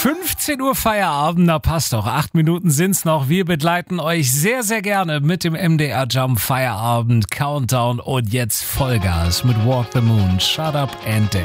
15 Uhr Feierabend, da passt doch. 8 Minuten sind's noch. Wir begleiten euch sehr, sehr gerne mit dem MDR Jump Feierabend Countdown und jetzt Vollgas mit Walk the Moon, Shut Up and Dance.